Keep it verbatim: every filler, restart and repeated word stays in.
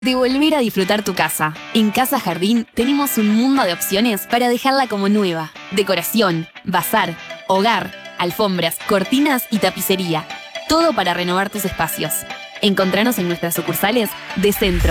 De volver a disfrutar tu casa. En Casa Jardín tenemos un mundo de opciones para dejarla como nueva. Decoración, bazar, hogar, alfombras, cortinas y tapicería. Todo para renovar tus espacios. Encontranos en nuestras sucursales de Centro,